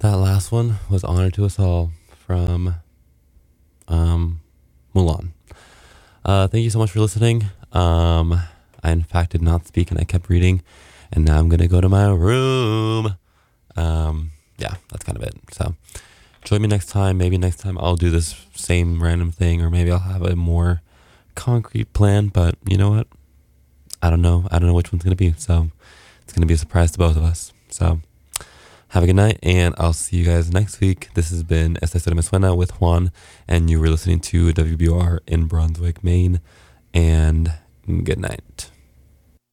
That last one was Honor to Us All from Mulan. Thank you so much for listening. I in fact did not speak and I kept reading, and now I'm gonna go to my room. Yeah, that's kind of it. So join me next time. Maybe next time I'll do this same random thing, or maybe I'll have a more concrete plan. But you know what? I don't know. I don't know which one's gonna be. So it's gonna be a surprise to both of us. So have a good night, and I'll see you guys next week. This has been Esta Historia Me Suena with Juan, and you were listening to WBR in Brunswick, Maine. And good night.